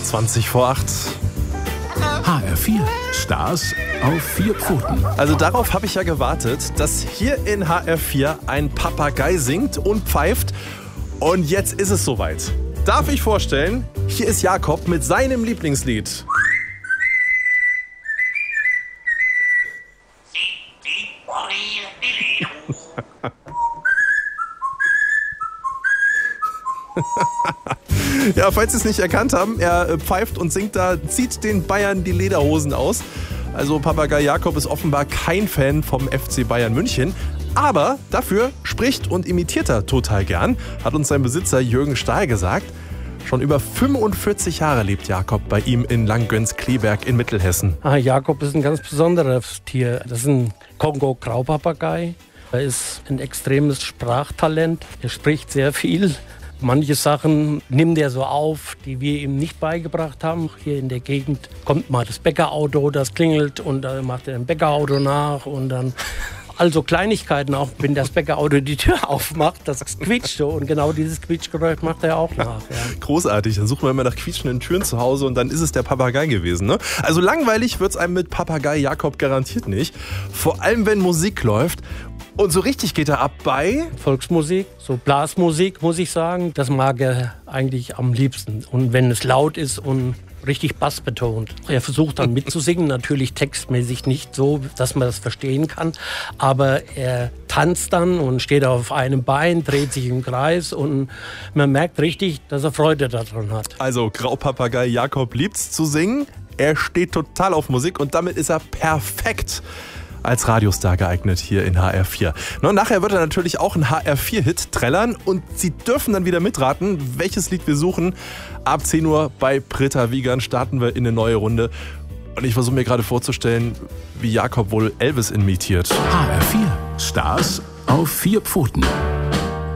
20 vor 8. HR4, Stars auf 4 Pfoten. Also darauf habe ich ja gewartet, dass hier in HR4 ein Papagei singt und pfeift. Und jetzt ist es soweit. Darf ich vorstellen, hier ist Jakob mit seinem Lieblingslied. Ja, falls Sie es nicht erkannt haben, er pfeift und singt da, zieht den Bayern die Lederhosen aus. Also Papagei Jakob ist offenbar kein Fan vom FC Bayern München. Aber dafür spricht und imitiert er total gern, hat uns sein Besitzer Jürgen Stahl gesagt. Schon über 45 Jahre lebt Jakob bei ihm in Langgöns-Kleberg in Mittelhessen. Jakob ist ein ganz besonderes Tier. Das ist ein Kongo-Graupapagei. Er ist ein extremes Sprachtalent. Er spricht sehr viel. Manche Sachen nimmt er so auf, die wir ihm nicht beigebracht haben. Hier in der Gegend kommt mal das Bäckerauto, das klingelt und dann macht er ein Bäckerauto nach und dann also Kleinigkeiten, auch wenn das Bäckerauto die Tür aufmacht, das quietscht so und genau dieses Quietschgeräusch macht er auch nach. Ja. Großartig, dann sucht man immer nach quietschenden Türen zu Hause und dann ist es der Papagei gewesen. Ne? Also langweilig wird es einem mit Papagei Jakob garantiert nicht, vor allem wenn Musik läuft. Und so richtig geht er ab bei Volksmusik, so Blasmusik, muss ich sagen. Das mag er eigentlich am liebsten. Und wenn es laut ist und richtig bassbetont. Er versucht dann mitzusingen, natürlich textmäßig nicht so, dass man das verstehen kann. Aber er tanzt dann und steht auf einem Bein, dreht sich im Kreis und man merkt richtig, dass er Freude daran hat. Also Graupapagei Jakob liebt's zu singen. Er steht total auf Musik und damit ist er perfekt als Radiostar geeignet hier in HR4. Und nachher wird er natürlich auch einen HR4-Hit trällern und Sie dürfen dann wieder mitraten, welches Lied wir suchen. Ab 10 Uhr bei Britta Wiegand starten wir in eine neue Runde. Und ich versuche mir gerade vorzustellen, wie Jakob wohl Elvis imitiert. HR4, Stars auf 4 Pfoten.